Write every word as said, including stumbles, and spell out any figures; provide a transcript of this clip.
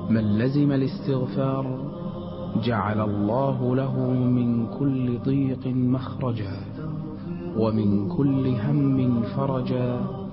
من لزم الاستغفار جعل الله له من كل ضيق مخرجا ومن كل هم فرجا